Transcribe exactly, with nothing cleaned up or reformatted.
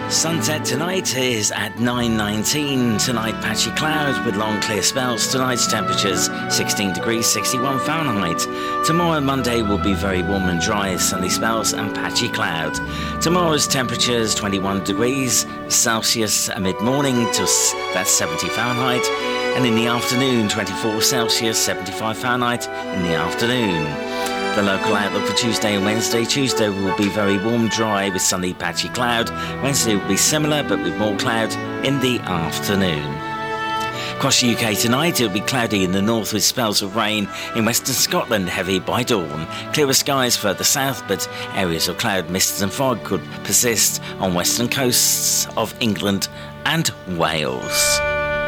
Sunset tonight is at nine nineteen. Tonight, patchy cloud with long clear spells. Tonight's temperatures sixteen degrees, sixty-one Fahrenheit. Tomorrow, Monday, will be very warm and dry, sunny spells and patchy cloud. Tomorrow's temperatures twenty-one degrees Celsius mid-morning to that's seventy Fahrenheit. And in the afternoon, twenty-four Celsius, seventy-five Fahrenheit in the afternoon. The local outlook for Tuesday and Wednesday. Tuesday will be very warm, dry with sunny patchy cloud. Wednesday will be similar but with more cloud in the afternoon. Across the U K tonight, it will be cloudy in the north with spells of rain. In western Scotland, heavy by dawn. Clearer skies further south, but areas of cloud, mists and fog could persist on western coasts of England and Wales.